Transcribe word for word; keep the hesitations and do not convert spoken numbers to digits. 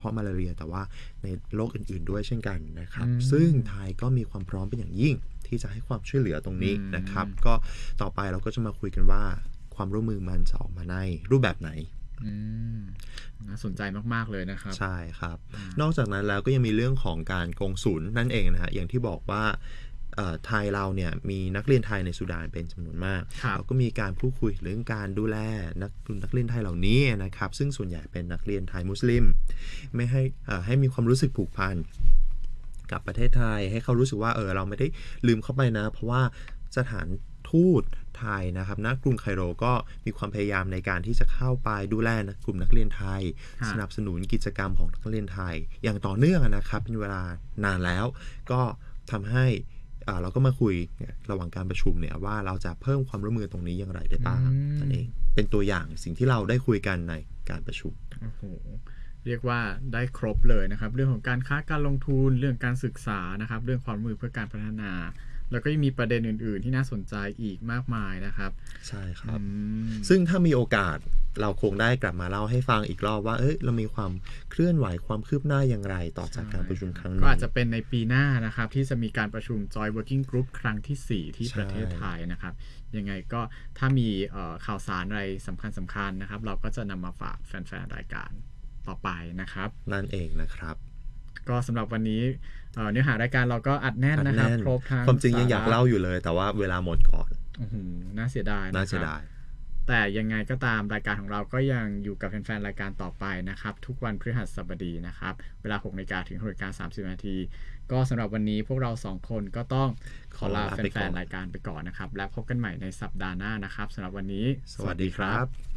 เพราะมาลาเรียแต่ว่าในโรคอื่นๆด้วยเช่นกันนะครับซึ่งไทยก็มีความพร้อมเป็นอย่างยิ่งที่จะให้ความช่วยเหลือตรงนี้นะครับก็ต่อไปเราก็จะมาคุยกันว่าความร่วมมือมันจะออกมาในรูปแบบไหนน่าสนใจมากๆเลยนะครับใช่ครับนอกจากนั้นแล้วก็ยังมีเรื่องของการกงสุลนั่นเองนะฮะอย่างที่บอกว่าไทยเราเนี่ยมีนักเรียนไทยในสุดานเป็นจำนวนมากเราก็มีการพูดคุยเรื่องการดูแลนักนักเรียนไทยเหล่านี้นะครับซึ่งส่วนใหญ่เป็นนักเรียนไทยมุสลิมไม่ให้ให้มีความรู้สึกผูกพันกับประเทศไทยให้เขารู้สึกว่าเออเราไม่ได้ลืมเข้าไปนะเพราะว่าสถานทูตไทยนะครับณกรุงไคโรก็มีความพยายามในการที่จะเข้าไปดูแลกลุ่มนักเรียนไทยสนับสนุนกิจกรรมของนักเรียนไทยอย่างต่อเนื่องนะครับเป็นเวลานานแล้วก็ทำให้เราก็มาคุยระหว่างการประชุมเนี่ยว่าเราจะเพิ่มความร่วมมือตรงนี้อย่างไรได้บ้างนั่นเองเป็นตัวอย่างสิ่งที่เราได้คุยกันในการประชุมโอ้โหเรียกว่าได้ครบเลยนะครับเรื่องของการค้าการลงทุนเรื่องการศึกษานะครับเรื่องความร่วมมือเพื่อการพัฒนาแล้วก็ยังมีประเด็นอื่นๆที่น่าสนใจอีกมากมายนะครับใช่ครับซึ่งถ้ามีโอกาสเราคงได้กลับมาเล่าให้ฟังอีกรอบว่าเอ้ยเรามีความเคลื่อนไหวความคืบหน้าอย่างไรต่อจากการประชุมครั้งนี้ก็อาจจะเป็นในปีหน้านะครับที่จะมีการประชุม Joint Working Group ครั้งที่สี่ที่ประเทศไทยนะครับยังไงก็ถ้ามีข่าวสารอะไรสำคัญสำคัญนะครับเราก็จะนำมาฝากแฟนๆรายการต่อไปนะครับนั่นเองนะครับก็สำหรับวันนี้เนื้อหารายการเราก็อัดแน่นนะครับครบทั้งความจริงยังอยากเล่าอยู่เลยแต่ว่าเวลาหมดก่อนน่าเสียดายน่าเสียดายแต่ยังไงก็ตามรายการของเราก็ยังอยู่กับแฟนๆรายการต่อไปนะครับทุกวันพฤหัสบดีนะครับเวลา หกนาฬิกา ถึง หกนาฬิกาสามสิบนาทีก็สำหรับวันนี้พวกเราสองคนก็ต้องขอลาแฟนๆรายการไปก่อนนะครับและพบกันใหม่ในสัปดาห์หน้านะครับสำหรับวันนี้สวัสดีครับ